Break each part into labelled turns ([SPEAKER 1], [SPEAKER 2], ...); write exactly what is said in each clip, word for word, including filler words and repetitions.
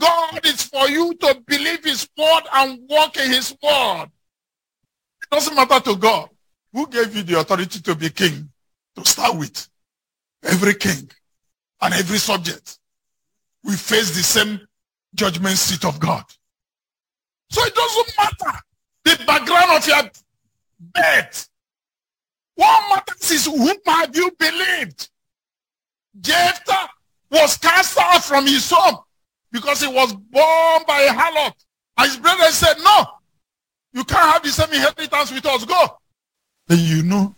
[SPEAKER 1] God is for you to believe his word and walk in his word. It doesn't matter to God. Who gave you the authority to be king? To start with. Every king and every subject. We face the same judgment seat of God. So it doesn't matter the background of your birth. What matters is whom have you believed? Jephthah was cast out from his home because he was born by a harlot. And his brother said, no, you can't have the same inheritance with us. Go. Then you know,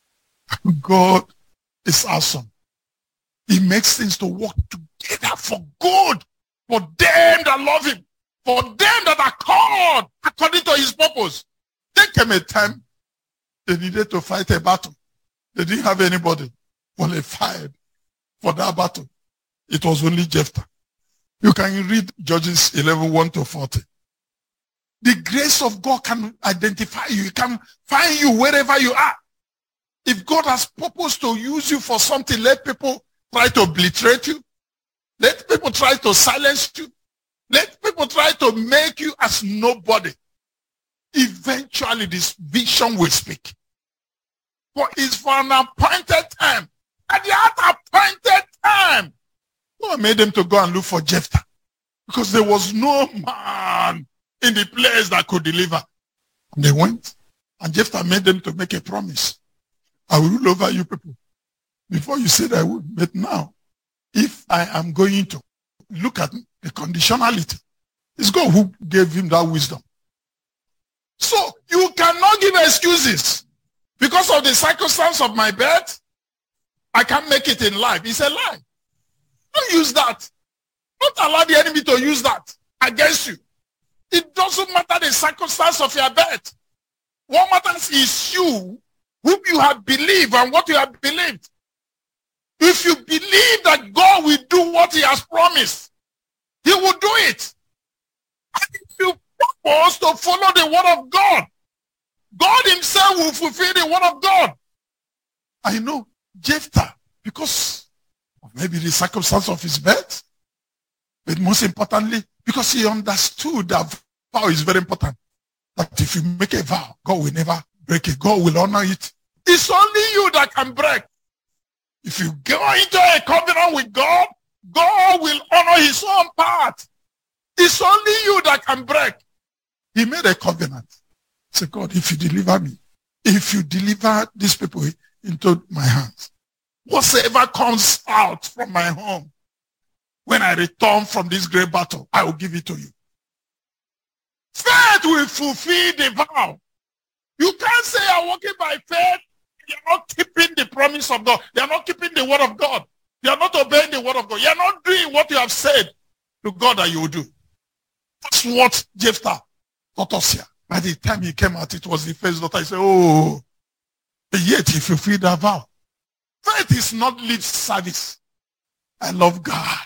[SPEAKER 1] God is awesome. He makes things to work together for good. For them that love him. For them that are called according to his purpose. There came a time they needed to fight a battle. They didn't have anybody. When they fired for that battle, it was only Jephthah. You can read Judges eleven, one to forty. The grace of God can identify you. It can find you wherever you are. If God has purpose to use you for something, let people try to obliterate you. Let people try to silence you. Let people try to make you as nobody. Eventually this vision will speak. For it's for an appointed time. At the appointed time. God made them to go and look for Jephthah. Because there was no man in the place that could deliver. And they went. And Jephthah made them to make a promise. I will rule over you people. Before you said I would. But now, if I am going to look at the conditionality, it's God who gave him that wisdom. So you cannot give excuses. Because of the circumstance of my birth, I can't make it in life. It's a lie. Don't use that. Don't allow the enemy to use that against you. It doesn't matter the circumstance of your birth. What matters is you, whom you have believed and what you have believed. If you believe that God will do what he has promised, he will do it. And if you purpose to follow the word of God, God himself will fulfill the word of God. I know Jephthah, because of maybe the circumstance of his birth, but most importantly, because he understood that vow is very important. That if you make a vow, God will never break it. God will honor it. It's only you that can break. If you go into a covenant with God, God will honor his own part. It's only you that can break. He made a covenant. He said, God, if you deliver me, if you deliver these people into my hands, whatsoever comes out from my home, when I return from this great battle, I will give it to you. Faith will fulfill the vow. You can't say you're walking by faith. You're not keeping the promise of God. You're not keeping the word of God. You're not obeying the word of God. You're not doing what you have said to God that you will do. That's what Jephthah taught us here. By the time he came out, it was the first daughter. He said, oh, yet he fulfilled that vow. Faith is not lip service. I love God.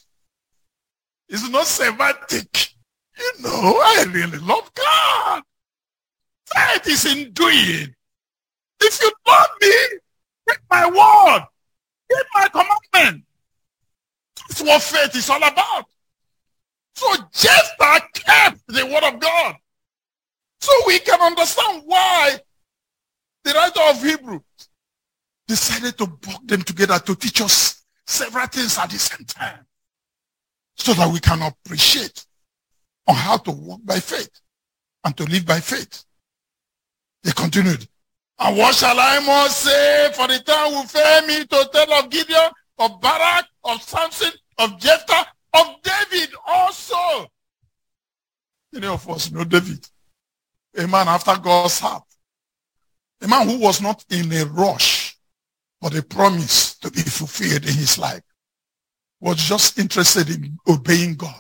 [SPEAKER 1] It's not semantic. You know, I really love God. Faith is in doing. If you love me, take my word. Keep my commandment. That's what faith is all about. So Jephthah kept the word of God. So we can understand why the writer of Hebrews decided to bring them together to teach us several things at the same time, so that we can appreciate on how to walk by faith and to live by faith. They continued. And what shall I more say? For the time will fail me to tell of Gideon, of Barak, of Samson, of Jephthah, of David also. Many of us know David, a man after God's heart, a man who was not in a rush for the promise to be fulfilled in his life, was just interested in obeying God.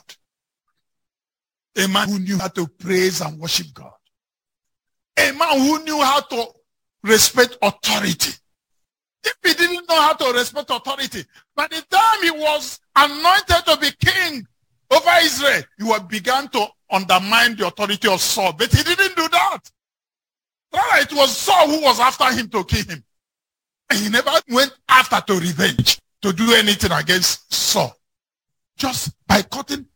[SPEAKER 1] A man who knew how to praise and worship God. A man who knew how to respect authority. If he didn't know how to respect authority, by the time he was anointed to be king over Israel, he had begun to undermine the authority of Saul. But he didn't do that. Rather, it was Saul who was after him to kill him. And he never went after to revenge, to do anything against Saul. Just by cutting